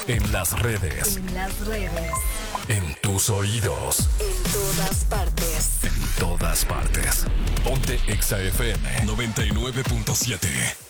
En las redes. En las redes. En tus oídos. En todas partes. En todas partes. Ponte Exa FM 99.7.